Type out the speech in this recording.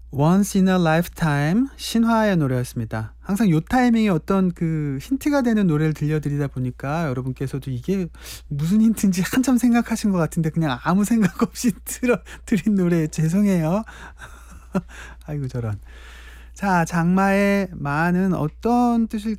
Once in a Lifetime 신화의 노래였습니다. 항상 요 타이밍에 어떤 그 힌트가 되는 노래를 들려드리다 보니까 여러분께서도 이게 무슨 힌트인지 한참 생각하신 것 같은데 그냥 아무 생각 없이 드린 노래 죄송해요. 아이고 저런. 자, 장마의 마는 어떤 뜻일